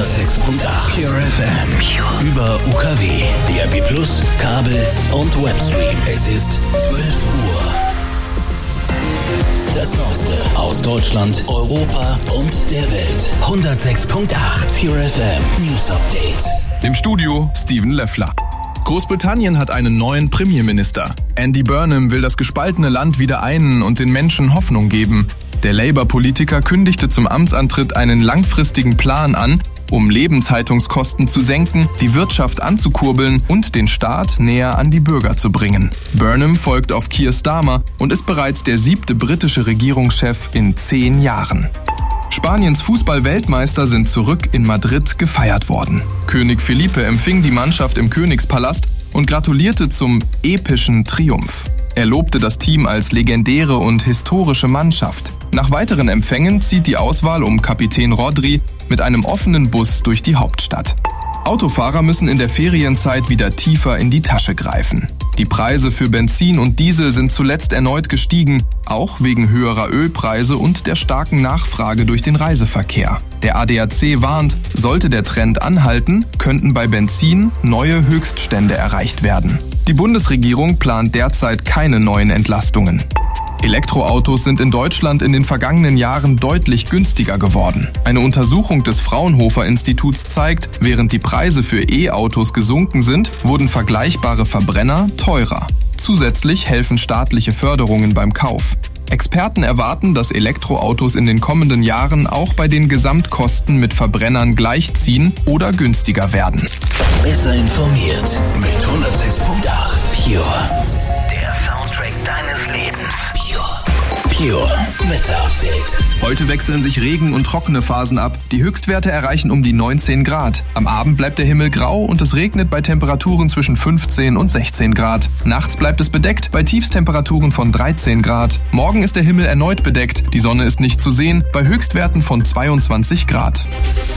Pure FM. Über UKW, DAB+, Kabel und Webstream. Es ist 12 Uhr. Das Neueste aus Deutschland, Europa und der Welt. 106.8 Pure FM News Update. Im Studio Steven Löffler. Großbritannien hat einen neuen Premierminister. Andy Burnham will das gespaltene Land wieder einen und den Menschen Hoffnung geben. Der Labour-Politiker kündigte zum Amtsantritt einen langfristigen Plan an, um Lebenshaltungskosten zu senken, die Wirtschaft anzukurbeln und den Staat näher an die Bürger zu bringen. Burnham folgt auf Keir Starmer und ist bereits der 7. britische Regierungschef in 10 Jahren. Spaniens Fußball-Weltmeister sind zurück in Madrid gefeiert worden. König Felipe empfing die Mannschaft im Königspalast und gratulierte zum epischen Triumph. Er lobte das Team als legendäre und historische Mannschaft. Nach weiteren Empfängen zieht die Auswahl um Kapitän Rodri mit einem offenen Bus durch die Hauptstadt. Autofahrer müssen in der Ferienzeit wieder tiefer in die Tasche greifen. Die Preise für Benzin und Diesel sind zuletzt erneut gestiegen, auch wegen höherer Ölpreise und der starken Nachfrage durch den Reiseverkehr. Der ADAC warnt, sollte der Trend anhalten, könnten bei Benzin neue Höchststände erreicht werden. Die Bundesregierung plant derzeit keine neuen Entlastungen. Elektroautos sind in Deutschland in den vergangenen Jahren deutlich günstiger geworden. Eine Untersuchung des Fraunhofer Instituts zeigt, während die Preise für E-Autos gesunken sind, wurden vergleichbare Verbrenner teurer. Zusätzlich helfen staatliche Förderungen beim Kauf. Experten erwarten, dass Elektroautos in den kommenden Jahren auch bei den Gesamtkosten mit Verbrennern gleichziehen oder günstiger werden. Besser informiert mit 106.8 Pure. Der Soundtrack deines Lebens. Pure Wetter Update. Heute wechseln sich Regen- und trockene Phasen ab. Die Höchstwerte erreichen um die 19 Grad. Am Abend bleibt der Himmel grau und es regnet bei Temperaturen zwischen 15 und 16 Grad. Nachts bleibt es bedeckt bei Tiefstemperaturen von 13 Grad. Morgen ist der Himmel erneut bedeckt. Die Sonne ist nicht zu sehen bei Höchstwerten von 22 Grad.